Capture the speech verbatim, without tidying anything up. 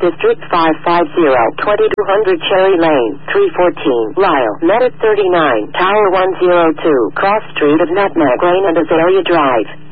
District five five zero, twenty-two hundred Cherry Lane, three fourteen, Lyle, Meta thirty-nine, Tower one oh two, Cross Street of Nutmeg Lane and Azalea Drive.